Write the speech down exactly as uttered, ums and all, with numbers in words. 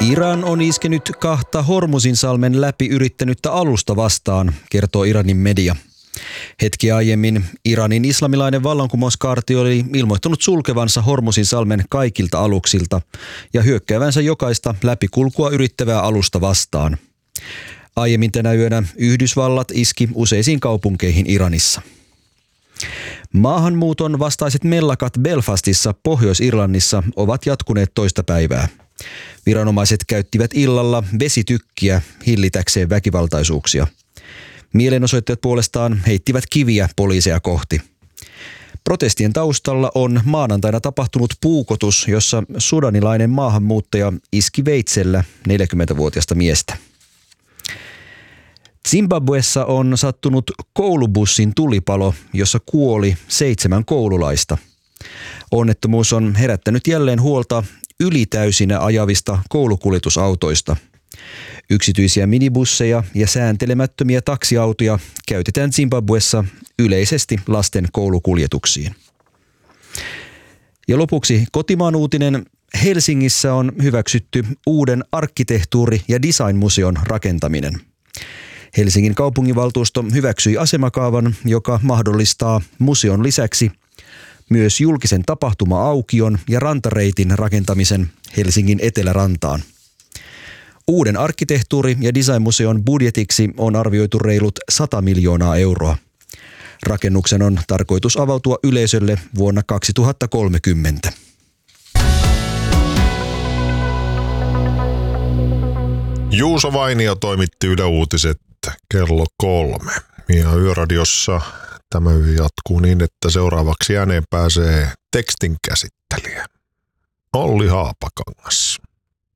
Iran on iskenyt kahta Hormuzinsalmen läpi yrittänyttä alusta vastaan, kertoo Iranin media. Hetki aiemmin Iranin islamilainen vallankumouskaarti oli ilmoittanut sulkevansa Hormuzinsalmen kaikilta aluksilta ja hyökkäävänsä jokaista läpikulkua yrittävää alusta vastaan. Aiemmin tänä yönä Yhdysvallat iski useisiin kaupunkeihin Iranissa. Maahanmuuton vastaiset mellakat Belfastissa Pohjois-Irlannissa ovat jatkuneet toista päivää. Viranomaiset käyttivät illalla vesitykkiä hillitäkseen väkivaltaisuuksia. Mielenosoittajat puolestaan heittivät kiviä poliiseja kohti. Protestien taustalla on maanantaina tapahtunut puukotus, jossa sudanilainen maahanmuuttaja iski veitsellä neljäkymmentävuotiasta miestä. Zimbabwessa on sattunut koulubussin tulipalo, jossa kuoli seitsemän koululaista. Onnettomuus on herättänyt jälleen huolta ylitäysinä ajavista koulukuljetusautoista. Yksityisiä minibusseja ja sääntelemättömiä taksiautoja käytetään Zimbabwessa yleisesti lasten koulukuljetuksiin. Ja lopuksi kotimaan uutinen. Helsingissä on hyväksytty uuden arkkitehtuuri- ja designmuseon rakentaminen. Helsingin kaupunginvaltuusto hyväksyi asemakaavan, joka mahdollistaa museon lisäksi myös julkisen tapahtuma-aukion ja rantareitin rakentamisen Helsingin etelärantaan. Uuden arkkitehtuuri- ja designmuseon budjetiksi on arvioitu reilut sata miljoonaa euroa. Rakennuksen on tarkoitus avautua yleisölle vuonna kaksituhattakolmekymmentä. Juuso Vainio toimitti Yle Uutiset kello kolme. Ja Yöradiossa tämä yö jatkuu niin, että seuraavaksi ääneen pääsee tekstin käsittelijä Olli Haapakangas.